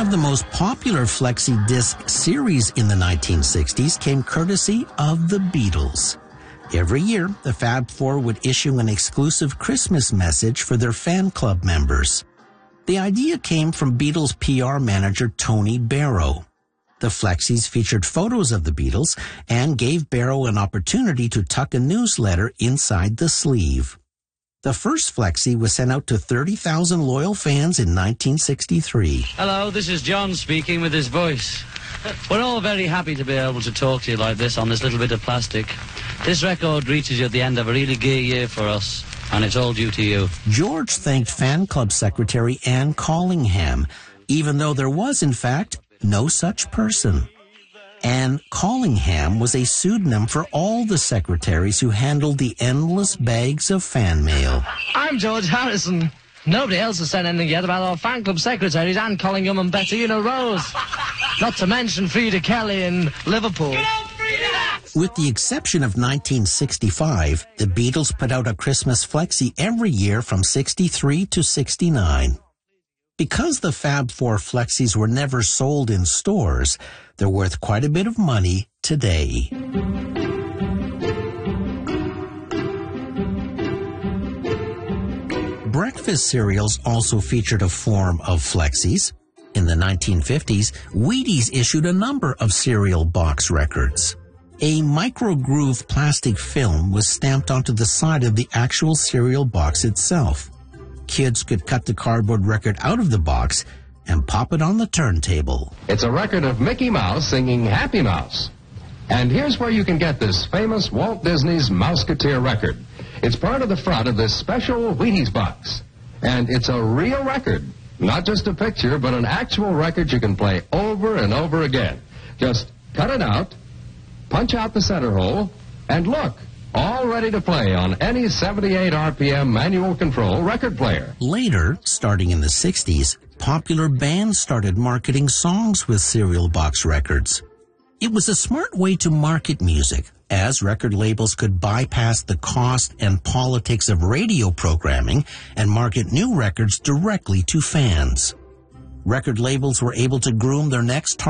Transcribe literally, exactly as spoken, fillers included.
of the most popular flexi disc series in the nineteen sixties came courtesy of the Beatles. Every year, the Fab Four would issue an exclusive Christmas message for their fan club members. The idea came from Beatles P R manager Tony Barrow. The flexis featured photos of the Beatles and gave Barrow an opportunity to tuck a newsletter inside the sleeve. The first flexi was sent out to thirty thousand loyal fans in nineteen sixty-three. Hello, this is John speaking with his voice. We're all very happy to be able to talk to you like this on this little bit of plastic. This record reaches you at the end of a really gay year for us, and it's all due to you. George thanked fan club secretary Anne Callingham, even though there was, in fact, no such person. Anne Callingham was a pseudonym for all the secretaries who handled the endless bags of fan mail. I'm George Harrison. Nobody else has said anything yet about our fan club secretaries, Anne Collingham and Bettina Rose. Not to mention Frida Kelly in Liverpool. With the exception of nineteen sixty-five, the Beatles put out a Christmas flexi every year from sixty-three to sixty-nine. Because the Fab Four flexis were never sold in stores, they're worth quite a bit of money today. Breakfast cereals also featured a form of flexis. In the nineteen fifties, Wheaties issued a number of cereal box records. A micro-groove plastic film was stamped onto the side of the actual cereal box itself. Kids could cut the cardboard record out of the box and pop it on the turntable. It's a record of Mickey Mouse singing Happy Mouse. And here's where you can get this famous Walt Disney's Mouseketeer record. It's part of the front of this special Wheaties box. And it's a real record. Not just a picture, but an actual record you can play over and over again. Just cut it out, punch out the center hole, and look, all ready to play on any seventy-eight R P M manual control record player. Later, starting in the sixties, popular bands started marketing songs with cereal box records. It was a smart way to market music, as record labels could bypass the cost and politics of radio programming and market new records directly to fans. Record labels were able to groom their next target